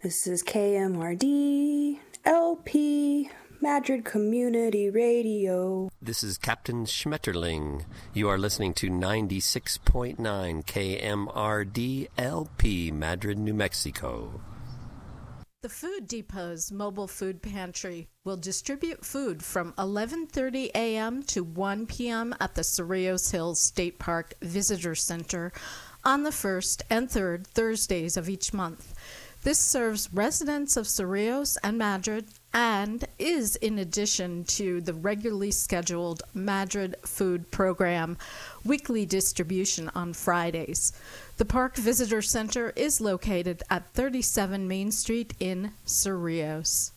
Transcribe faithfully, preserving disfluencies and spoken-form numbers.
This is K M R D L P, Madrid Community Radio. This is Captain Schmetterling. You are listening to ninety-six point nine K M R D L P, Madrid, New Mexico. The Food Depot's mobile food pantry will distribute food from eleven thirty a.m. to one p.m. at the Cerrillos Hills State Park Visitor Center on the first and third Thursdays of each month. This serves residents of Cerrillos and Madrid and is in addition to the regularly scheduled Madrid food program, weekly distribution on Fridays. The Park Visitor Center is located at thirty-seven Main Street in Cerrillos.